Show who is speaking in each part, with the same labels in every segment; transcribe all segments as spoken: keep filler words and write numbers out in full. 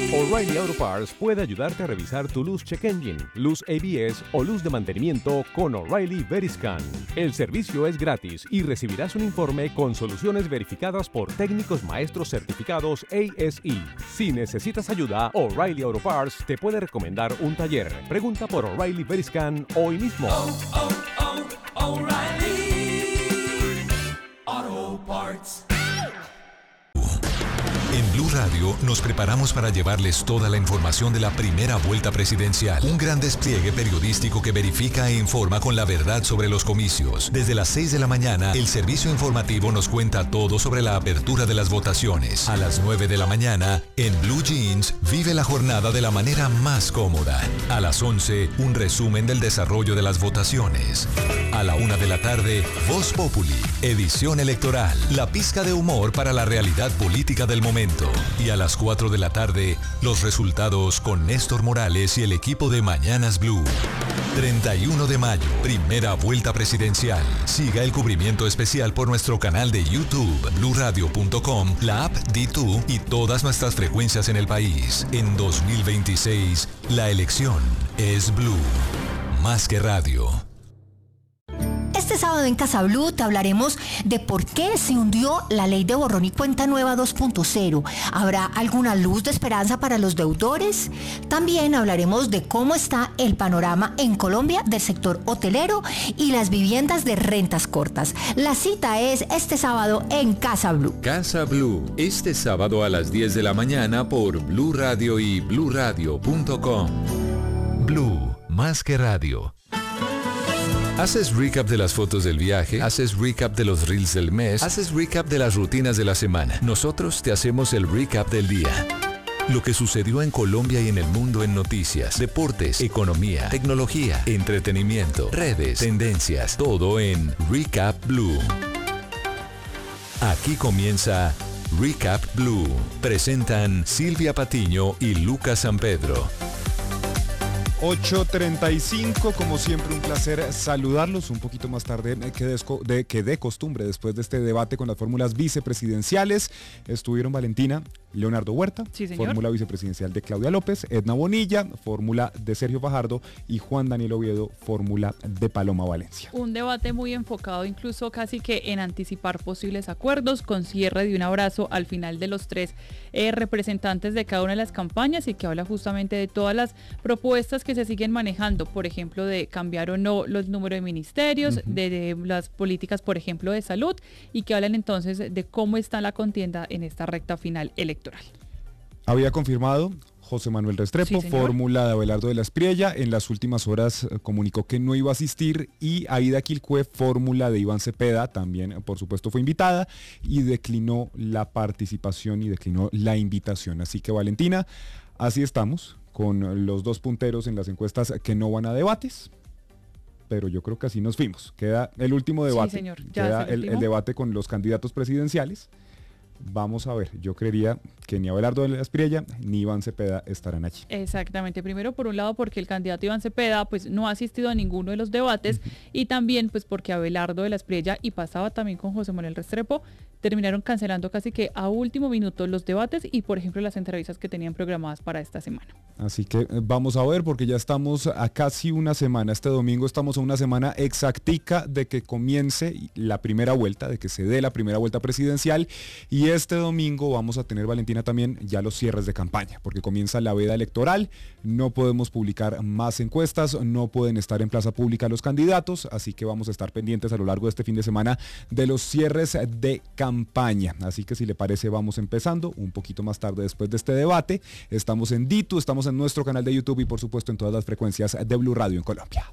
Speaker 1: O'Reilly Auto Parts puede ayudarte a revisar tu luz check engine, luz A B S o luz de mantenimiento con O'Reilly Veriscan. El servicio es gratis y recibirás un informe con soluciones verificadas por técnicos maestros certificados A S E. Si necesitas ayuda, O'Reilly Auto Parts te puede recomendar un taller. Pregunta por O'Reilly Veriscan hoy mismo.
Speaker 2: Oh, oh, oh, O'Reilly Auto Parts.
Speaker 3: En Blue Radio nos preparamos para llevarles toda la información de la primera vuelta presidencial. Un gran despliegue periodístico que verifica e informa con la verdad sobre los comicios. Desde las seis de la mañana, el servicio informativo nos cuenta todo sobre la apertura de las votaciones. A las nueve de la mañana, en Blue Jeans, vive la jornada de la manera más cómoda. A las once, un resumen del desarrollo de las votaciones. A la una de la tarde, Voz Populi, edición electoral. La pizca de humor para la realidad política del momento. Y a las cuatro de la tarde, los resultados con Néstor Morales y el equipo de Mañanas Blue. treinta y uno de mayo, primera vuelta presidencial. Siga el cubrimiento especial por nuestro canal de YouTube, blue radio punto com, la app D dos y todas nuestras frecuencias en el país. En dos mil veintiséis, la elección es Blue. Más que radio.
Speaker 4: Este sábado en Casa Blue te hablaremos de por qué se hundió la ley de borrón y cuenta nueva dos punto cero. ¿Habrá alguna luz de esperanza para los deudores? También hablaremos de cómo está el panorama en Colombia del sector hotelero y las viviendas de rentas cortas. La cita es este sábado en Casa Blue.
Speaker 5: Casa Blue, este sábado a las diez de la mañana por Blue Radio y blue radio punto com.
Speaker 3: Blue, más que radio.
Speaker 5: ¿Haces recap de las fotos del viaje? ¿Haces recap de los reels del mes? ¿Haces recap de las rutinas de la semana? Nosotros te hacemos el recap del día. Lo que sucedió en Colombia y en el mundo en noticias, deportes, economía, tecnología, entretenimiento, redes, tendencias, todo en Recap Blue. Aquí comienza Recap Blue. Presentan Silvia Patiño y Lucas San Pedro.
Speaker 6: ocho treinta y cinco, como siempre un placer saludarlos un poquito más tarde que de, de, que de costumbre después de este debate con las fórmulas vicepresidenciales. Estuvieron Valentina, Leonardo Huerta,
Speaker 7: sí,
Speaker 6: fórmula vicepresidencial de Claudia López, Edna Bonilla, fórmula de Sergio Fajardo y Juan Daniel Oviedo, fórmula de Paloma Valencia.
Speaker 7: Un debate muy enfocado incluso casi que en anticipar posibles acuerdos con cierre de un abrazo al final de los tres eh, representantes de cada una de las campañas y que habla justamente de todas las propuestas que se siguen manejando, por ejemplo, de cambiar o no los números de ministerios, uh-huh. de, de las políticas, por ejemplo, de salud, y que hablan entonces de cómo está la contienda en esta recta final electoral.
Speaker 6: Había confirmado José Manuel Restrepo, sí, fórmula de Abelardo de la Espriella. En las últimas horas comunicó que no iba a asistir, y Aida Quilcue, fórmula de Iván Cepeda, también por supuesto fue invitada y declinó la participación y declinó la invitación. Así que Valentina, así estamos, con los dos punteros en las encuestas que no van a debates, pero yo creo que así nos fuimos. Queda el último debate,
Speaker 7: sí, señor.
Speaker 6: queda el, el debate con los candidatos presidenciales. Vamos a ver, yo creería que ni Abelardo de la Espriella ni Iván Cepeda estarán allí.
Speaker 7: Exactamente, primero por un lado porque el candidato Iván Cepeda pues no ha asistido a ninguno de los debates, uh-huh. y también pues porque Abelardo de la Espriella, y pasaba también con José Manuel Restrepo, terminaron cancelando casi que a último minuto los debates y por ejemplo las entrevistas que tenían programadas para esta semana.
Speaker 6: Así que vamos a ver, porque ya estamos a casi una semana, este domingo estamos a una semana exactica de que comience la primera vuelta, de que se dé la primera vuelta presidencial, y este domingo vamos a tener, Valentina, también ya los cierres de campaña, porque comienza la veda electoral, no podemos publicar más encuestas, no pueden estar en plaza pública los candidatos, así que vamos a estar pendientes a lo largo de este fin de semana de los cierres de campaña. Así que si le parece, vamos empezando un poquito más tarde después de este debate. Estamos en D dos, estamos en nuestro canal de YouTube y por supuesto en todas las frecuencias de Blue Radio en Colombia.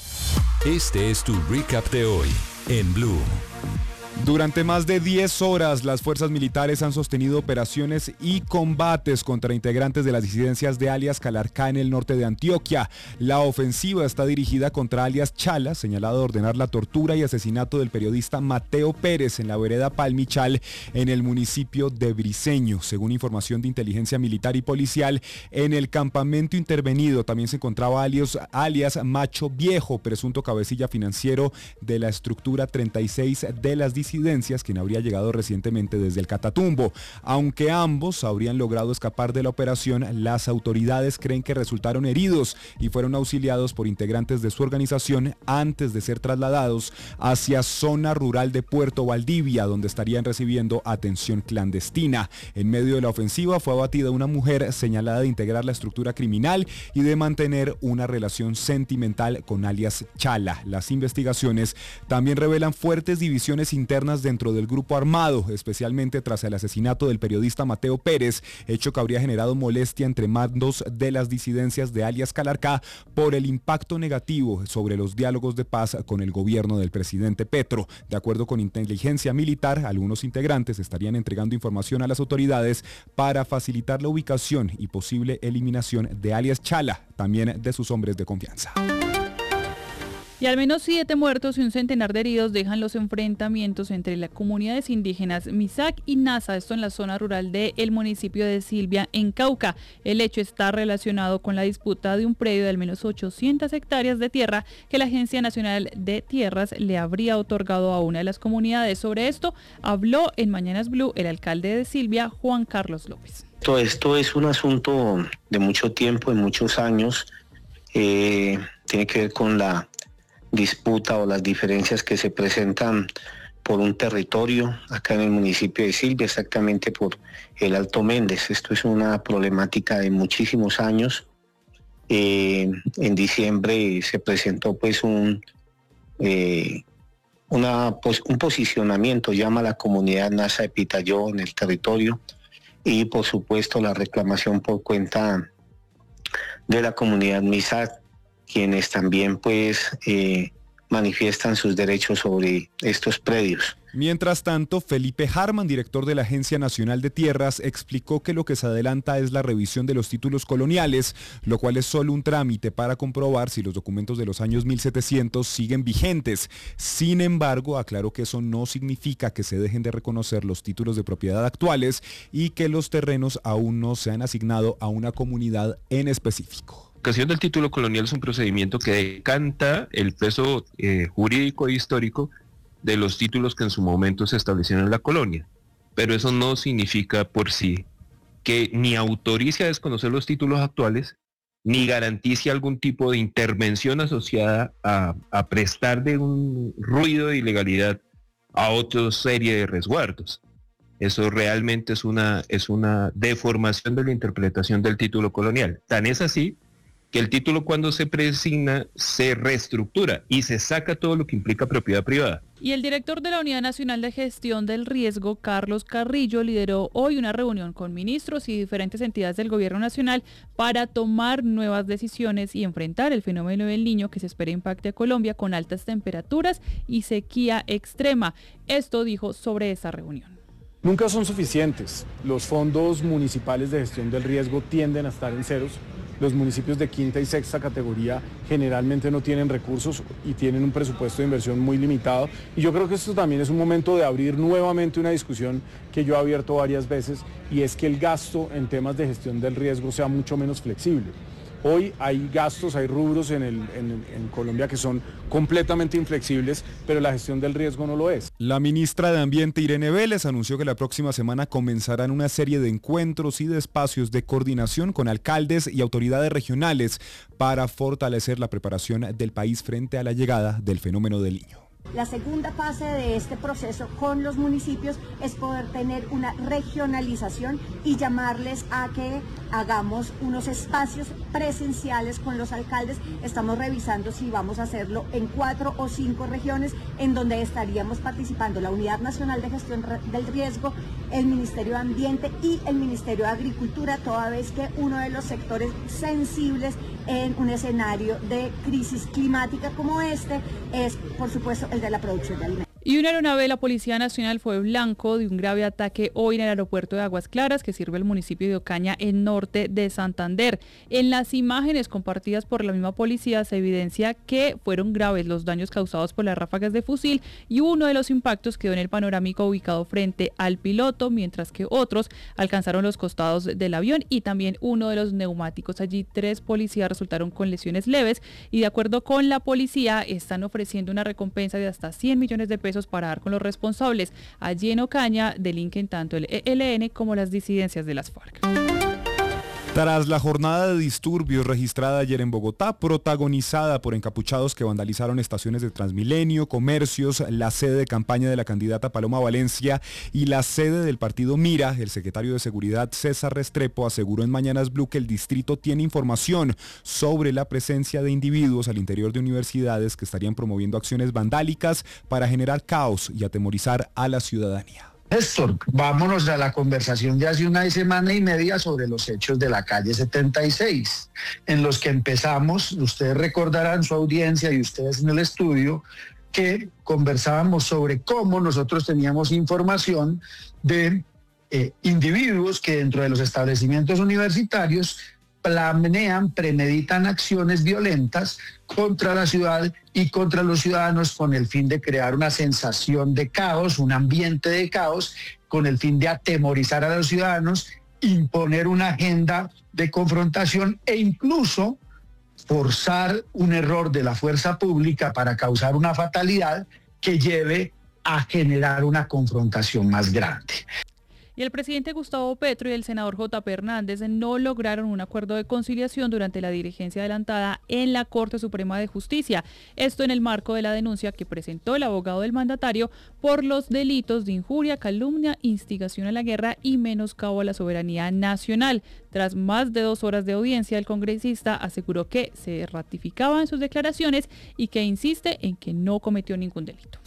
Speaker 3: Este es tu recap de hoy en Blue.
Speaker 6: Durante más de diez horas, las fuerzas militares han sostenido operaciones y combates contra integrantes de las disidencias de alias Calarcá en el norte de Antioquia. La ofensiva está dirigida contra alias Chala, señalado de ordenar la tortura y asesinato del periodista Mateo Pérez en la vereda Palmichal, en el municipio de Briceño. Según información de inteligencia militar y policial, en el campamento intervenido también se encontraba alias, alias Macho Viejo, presunto cabecilla financiero de la estructura treinta y seis de las disidencias disidencias, quien habría llegado recientemente desde el Catatumbo. Aunque ambos habrían logrado escapar de la operación, las autoridades creen que resultaron heridos y fueron auxiliados por integrantes de su organización antes de ser trasladados hacia zona rural de Puerto Valdivia, donde estarían recibiendo atención clandestina. En medio de la ofensiva fue abatida una mujer señalada de integrar la estructura criminal y de mantener una relación sentimental con alias Chala. Las investigaciones también revelan fuertes divisiones internas dentro del grupo armado, especialmente tras el asesinato del periodista Mateo Pérez, hecho que habría generado molestia entre mandos de las disidencias de alias Calarcá por el impacto negativo sobre los diálogos de paz con el gobierno del presidente Petro. De acuerdo con inteligencia militar, algunos integrantes estarían entregando información a las autoridades para facilitar la ubicación y posible eliminación de alias Chala, también de sus hombres de confianza.
Speaker 7: Y al menos siete muertos y un centenar de heridos dejan los enfrentamientos entre las comunidades indígenas Misak y Nasa, esto en la zona rural del municipio de Silvia, en Cauca. El hecho está relacionado con la disputa de un predio de al menos ochocientas hectáreas de tierra que la Agencia Nacional de Tierras le habría otorgado a una de las comunidades. Sobre esto habló en Mañanas Blue el alcalde de Silvia, Juan Carlos López.
Speaker 8: Todo esto es un asunto de mucho tiempo, de muchos años. Eh, tiene que ver con la disputa o las diferencias que se presentan por un territorio acá en el municipio de Silvia, exactamente por el Alto Méndez. Esto es una problemática de muchísimos años. Eh, en diciembre se presentó pues un, eh, una, pues, un posicionamiento, llama a la comunidad Nasa de Pitayó en el territorio, y por supuesto la reclamación por cuenta de la comunidad Misak, quienes también pues eh, manifiestan sus derechos sobre estos predios.
Speaker 6: Mientras tanto, Felipe Harman, director de la Agencia Nacional de Tierras, explicó que lo que se adelanta es la revisión de los títulos coloniales, lo cual es solo un trámite para comprobar si los documentos de los años mil setecientos siguen vigentes. Sin embargo, aclaró que eso no significa que se dejen de reconocer los títulos de propiedad actuales y que los terrenos aún no se han asignado a una comunidad en específico.
Speaker 9: La ocasión del título colonial es un procedimiento que decanta el peso eh, jurídico e histórico de los títulos que en su momento se establecieron en la colonia, pero eso no significa por sí que ni autorice a desconocer los títulos actuales, ni garantice algún tipo de intervención asociada a, a prestar de un ruido de ilegalidad a otra serie de resguardos. Eso realmente es una, es una deformación de la interpretación del título colonial. Tan es así que el título, cuando se presigna, se reestructura y se saca todo lo que implica propiedad privada.
Speaker 7: Y el director de la Unidad Nacional de Gestión del Riesgo, Carlos Carrillo, lideró hoy una reunión con ministros y diferentes entidades del Gobierno Nacional para tomar nuevas decisiones y enfrentar el fenómeno del Niño que se espera impacte a Colombia con altas temperaturas y sequía extrema. Esto dijo sobre esa reunión.
Speaker 10: Nunca son suficientes. Los fondos municipales de gestión del riesgo tienden a estar en ceros. Los municipios de quinta y sexta categoría generalmente no tienen recursos y tienen un presupuesto de inversión muy limitado. Y yo creo que esto también es un momento de abrir nuevamente una discusión que yo he abierto varias veces, y es que el gasto en temas de gestión del riesgo sea mucho menos flexible. Hoy hay gastos, hay rubros en, el, en, en Colombia que son completamente inflexibles, pero la gestión del riesgo no lo es.
Speaker 6: La ministra de Ambiente, Irene Vélez, anunció que la próxima semana comenzarán una serie de encuentros y de espacios de coordinación con alcaldes y autoridades regionales para fortalecer la preparación del país frente a la llegada del fenómeno del Niño.
Speaker 11: La segunda fase de este proceso con los municipios es poder tener una regionalización y llamarles a que hagamos unos espacios presenciales con los alcaldes. Estamos revisando si vamos a hacerlo en cuatro o cinco regiones, en donde estaríamos participando la Unidad Nacional de Gestión del Riesgo, el Ministerio de Ambiente y el Ministerio de Agricultura, toda vez que uno de los sectores sensibles en un escenario de crisis climática como este es, por supuesto, el de la producción de alimentos.
Speaker 7: Y una aeronave de la Policía Nacional fue blanco de un grave ataque hoy en el aeropuerto de Aguas Claras, que sirve al municipio de Ocaña, en norte de Santander. En las imágenes compartidas por la misma policía se evidencia que fueron graves los daños causados por las ráfagas de fusil, y uno de los impactos quedó en el panorámico ubicado frente al piloto, mientras que otros alcanzaron los costados del avión y también uno de los neumáticos. Allí tres policías resultaron con lesiones leves, y de acuerdo con la policía están ofreciendo una recompensa de hasta cien millones de pesos presos para dar con los responsables. Allí en Ocaña delinquen tanto el E L N como las disidencias de las FARC.
Speaker 6: Tras la jornada de disturbios registrada ayer en Bogotá, protagonizada por encapuchados que vandalizaron estaciones de Transmilenio, comercios, la sede de campaña de la candidata Paloma Valencia y la sede del partido Mira, el secretario de Seguridad César Restrepo aseguró en Mañanas Blue que el distrito tiene información sobre la presencia de individuos al interior de universidades que estarían promoviendo acciones vandálicas para generar caos y atemorizar a la ciudadanía.
Speaker 12: Néstor, vámonos a la conversación de hace una semana y media sobre los hechos de la calle setenta y seis, en los que empezamos, ustedes recordarán, su audiencia y ustedes en el estudio, que conversábamos sobre cómo nosotros teníamos información de eh, individuos que dentro de los establecimientos universitarios planean, premeditan acciones violentas contra la ciudad y contra los ciudadanos con el fin de crear una sensación de caos, un ambiente de caos, con el fin de atemorizar a los ciudadanos, imponer una agenda de confrontación e incluso forzar un error de la fuerza pública para causar una fatalidad que lleve a generar una confrontación más grande.
Speaker 7: Y el presidente Gustavo Petro y el senador J P Hernández no lograron un acuerdo de conciliación durante la diligencia adelantada en la Corte Suprema de Justicia. Esto en el marco de la denuncia que presentó el abogado del mandatario por los delitos de injuria, calumnia, instigación a la guerra y menoscabo a la soberanía nacional. Tras más de dos horas de audiencia, el congresista aseguró que se ratificaba en sus declaraciones y que insiste en que no cometió ningún delito.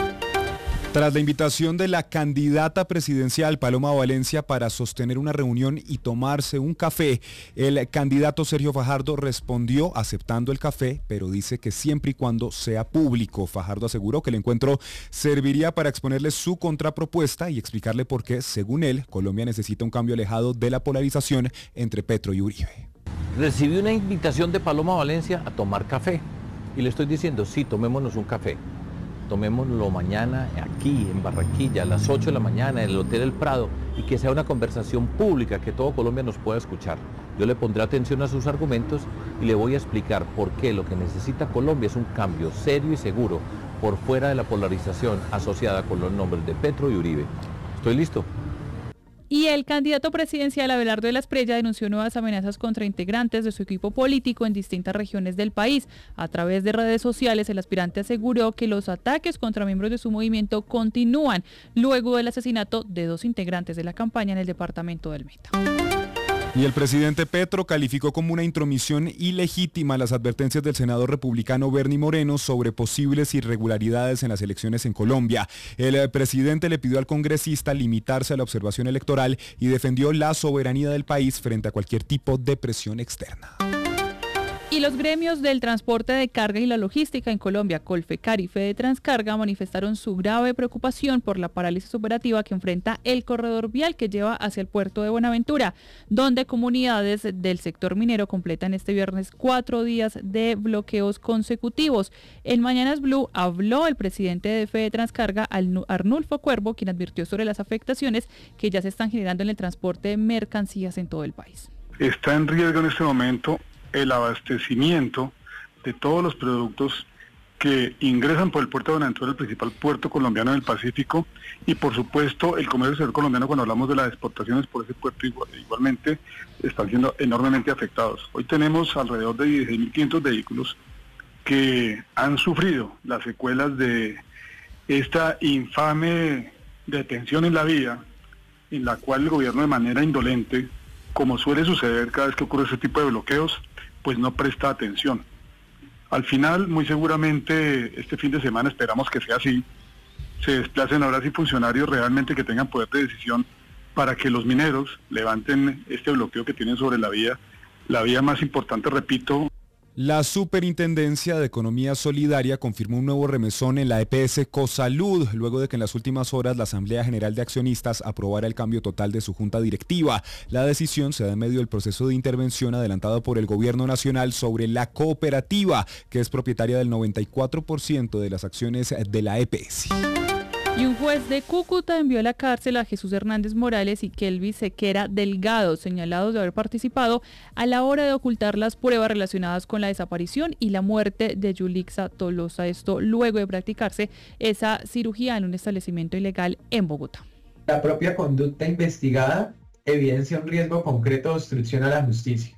Speaker 6: Tras la invitación de la candidata presidencial Paloma Valencia para sostener una reunión y tomarse un café, el candidato Sergio Fajardo respondió aceptando el café, pero dice que siempre y cuando sea público. Fajardo aseguró que el encuentro serviría para exponerle su contrapropuesta y explicarle por qué, según él, Colombia necesita un cambio alejado de la polarización entre Petro y Uribe.
Speaker 13: Recibí una invitación de Paloma Valencia a tomar café y le estoy diciendo, sí, tomémonos un café. Tomémoslo mañana aquí en Barranquilla a las ocho de la mañana en el Hotel El Prado y que sea una conversación pública que todo Colombia nos pueda escuchar. Yo le pondré atención a sus argumentos y le voy a explicar por qué lo que necesita Colombia es un cambio serio y seguro por fuera de la polarización asociada con los nombres de Petro y Uribe. ¿Estoy listo?
Speaker 7: Y el candidato presidencial Abelardo de la Espriella denunció nuevas amenazas contra integrantes de su equipo político en distintas regiones del país. A través de redes sociales, el aspirante aseguró que los ataques contra miembros de su movimiento continúan luego del asesinato de dos integrantes de la campaña en el departamento del Meta.
Speaker 6: Y el presidente Petro calificó como una intromisión ilegítima las advertencias del senador republicano Bernie Moreno sobre posibles irregularidades en las elecciones en Colombia. El presidente le pidió al congresista limitarse a la observación electoral y defendió la soberanía del país frente a cualquier tipo de presión externa.
Speaker 7: Y los gremios del transporte de carga y la logística en Colombia, Colfecar y Fede Transcarga, manifestaron su grave preocupación por la parálisis operativa que enfrenta el corredor vial que lleva hacia el puerto de Buenaventura, donde comunidades del sector minero completan este viernes cuatro días de bloqueos consecutivos. En Mañanas Blue habló el presidente de Fede Transcarga, Arnulfo Cuervo, quien advirtió sobre las afectaciones que ya se están generando en el transporte de mercancías en todo el país.
Speaker 14: Está en riesgo en este momento el abastecimiento de todos los productos que ingresan por el puerto de Buenaventura, el principal puerto colombiano del Pacífico, y por supuesto el comercio exterior colombiano. Cuando hablamos de las exportaciones por ese puerto igual, igualmente están siendo enormemente afectados. Hoy tenemos alrededor de dieciséis mil quinientos vehículos que han sufrido las secuelas de esta infame detención en la vía, en la cual el gobierno de manera indolente, como suele suceder cada vez que ocurre ese tipo de bloqueos, pues no presta atención. Al final, muy seguramente, este fin de semana, esperamos que sea así, se desplacen ahora sí funcionarios realmente que tengan poder de decisión para que los mineros levanten este bloqueo que tienen sobre la vía, la vía más importante, repito.
Speaker 6: La Superintendencia de Economía Solidaria confirmó un nuevo remesón en la E P S Cosalud, luego de que en las últimas horas la Asamblea General de Accionistas aprobara el cambio total de su junta directiva. La decisión se da en medio del proceso de intervención adelantado por el Gobierno Nacional sobre la cooperativa, que es propietaria del noventa y cuatro por ciento de las acciones de la E P S.
Speaker 7: Y un juez de Cúcuta envió a la cárcel a Jesús Hernández Morales y Kelvis Sequera Delgado, señalados de haber participado a la hora de ocultar las pruebas relacionadas con la desaparición y la muerte de Yulixa Tolosa. Esto luego de practicarse esa cirugía en un establecimiento ilegal en Bogotá.
Speaker 15: La propia conducta investigada evidencia un riesgo concreto de obstrucción a la justicia.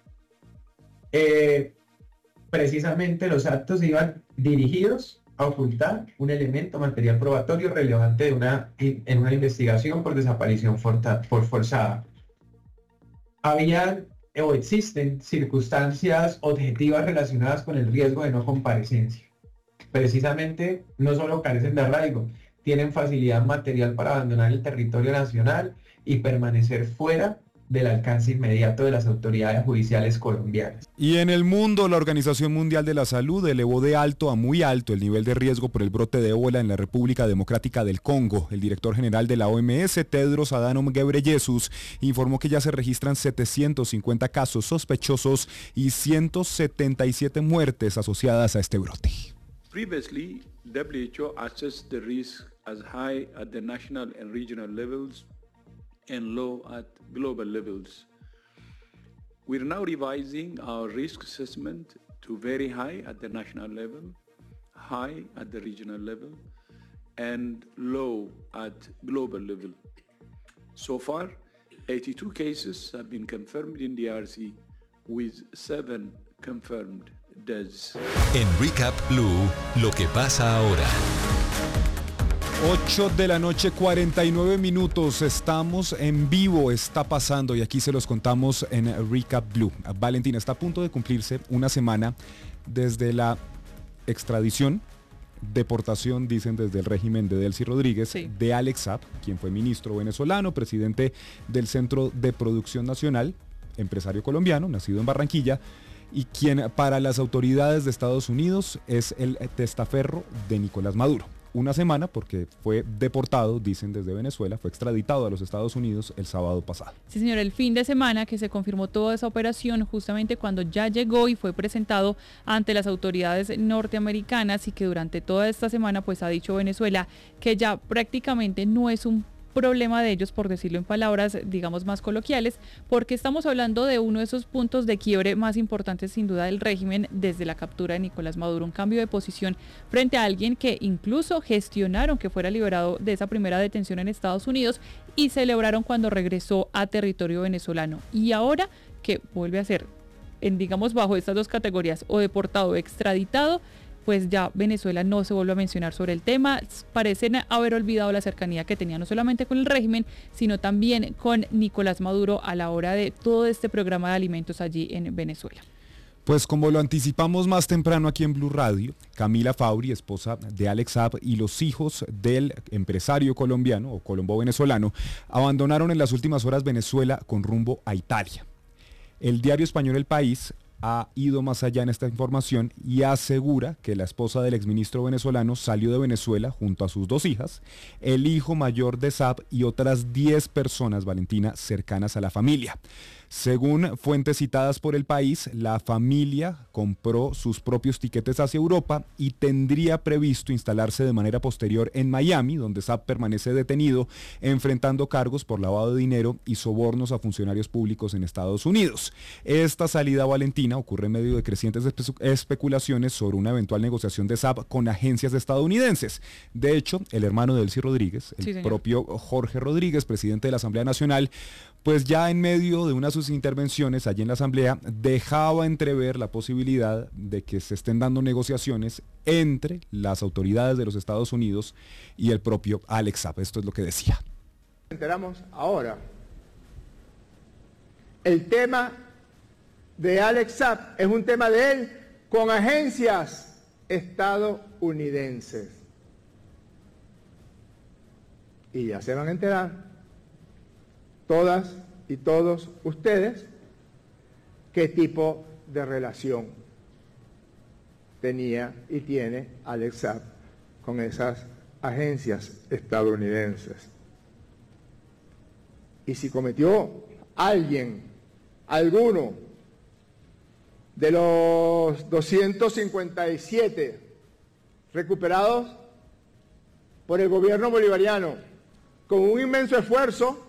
Speaker 15: Eh, precisamente los actos iban dirigidos a ocultar un elemento material probatorio relevante de una, en una investigación por desaparición forta, por forzada. Había o existen circunstancias objetivas relacionadas con el riesgo de no comparecencia. Precisamente no solo carecen de arraigo, tienen facilidad material para abandonar el territorio nacional y permanecer fuera del alcance inmediato de las autoridades judiciales colombianas.
Speaker 6: Y en el mundo, la Organización Mundial de la Salud elevó de alto a muy alto el nivel de riesgo por el brote de ébola en la República Democrática del Congo. El director general de la O M S, Tedros Adhanom Ghebreyesus, informó que ya se registran setecientos cincuenta casos sospechosos y ciento setenta y siete muertes asociadas a este brote.
Speaker 16: Previously, W H O assessed the risk as high at the national and regional levels and low at global levels. We're now revising our risk assessment to very high at the national level, high at the regional level, and low at global level. So far, eighty-two cases have been confirmed in D R C, with seven confirmed deaths.
Speaker 3: En Recap Blue, lo que pasa ahora.
Speaker 6: ocho de la noche, cuarenta y nueve minutos, estamos en vivo, está pasando y aquí se los contamos en Recap Blue. Valentina, está a punto de cumplirse una semana desde la extradición, deportación, dicen desde el régimen de Delcy Rodríguez, sí. de Alex Saab, quien fue ministro venezolano, presidente del Centro de Producción Nacional, empresario colombiano, nacido en Barranquilla, y quien para las autoridades de Estados Unidos es el testaferro de Nicolás Maduro. Una semana porque fue deportado, dicen desde Venezuela, fue extraditado a los Estados Unidos el sábado pasado.
Speaker 7: Sí, señor, el fin de semana que se confirmó toda esa operación, justamente cuando ya llegó y fue presentado ante las autoridades norteamericanas, y que durante toda esta semana pues ha dicho Venezuela que ya prácticamente no es un problema de ellos, por decirlo en palabras, digamos, más coloquiales, porque estamos hablando de uno de esos puntos de quiebre más importantes sin duda del régimen desde la captura de Nicolás Maduro, un cambio de posición frente a alguien que incluso gestionaron que fuera liberado de esa primera detención en Estados Unidos y celebraron cuando regresó a territorio venezolano, y ahora que vuelve a ser, en, digamos, bajo estas dos categorías, o deportado o extraditado, pues ya Venezuela no se vuelve a mencionar sobre el tema. Parecen haber olvidado la cercanía que tenía no solamente con el régimen, sino también con Nicolás Maduro a la hora de todo este programa de alimentos allí en Venezuela.
Speaker 6: Pues como lo anticipamos más temprano aquí en Blue Radio, Camila Fauri, esposa de Alex Saab, y los hijos del empresario colombiano o colombo venezolano abandonaron en las últimas horas Venezuela con rumbo a Italia. El diario español El País ha ido más allá en esta información y asegura que la esposa del exministro venezolano salió de Venezuela junto a sus dos hijas, el hijo mayor de Saab y otras diez personas, Valentina, cercanas a la familia. Según fuentes citadas por El País, la familia compró sus propios tiquetes hacia Europa y tendría previsto instalarse de manera posterior en Miami, donde Saab permanece detenido, enfrentando cargos por lavado de dinero y sobornos a funcionarios públicos en Estados Unidos. Esta salida, Valentina, ocurre en medio de crecientes espe- especulaciones sobre una eventual negociación de Saab con agencias estadounidenses. De hecho, el hermano de Delcy Rodríguez, el sí, propio Jorge Rodríguez, presidente de la Asamblea Nacional, pues ya en medio de una de sus intervenciones allí en la Asamblea dejaba entrever la posibilidad de que se estén dando negociaciones entre las autoridades de los Estados Unidos y el propio Alex Saab. Esto es lo que decía.
Speaker 17: Nos enteramos ahora. El tema de Alex Saab es un tema de él con agencias estadounidenses. Y ya se van a enterar todas y todos ustedes qué tipo de relación tenía y tiene Alex Saab con esas agencias estadounidenses. Y si cometió alguien, alguno de los doscientos cincuenta y siete recuperados, por el gobierno bolivariano, con un inmenso esfuerzo